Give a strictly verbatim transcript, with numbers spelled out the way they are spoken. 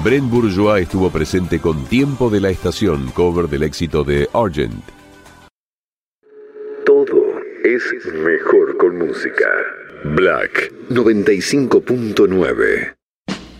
Brent Bourgeois estuvo presente con Tiempo de la Estación, cover del éxito de Argent. Todo es mejor con música. Black noventa y cinco punto nueve.